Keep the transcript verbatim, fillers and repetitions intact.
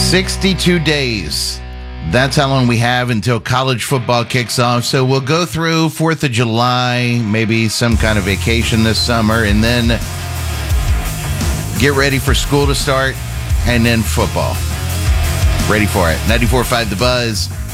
sixty-two days. That's how long we have until college football kicks off. So we'll go through fourth of July, maybe some kind of vacation this summer, and then get ready for school to start, and then football. Ready for it. ninety-four point five The Buzz.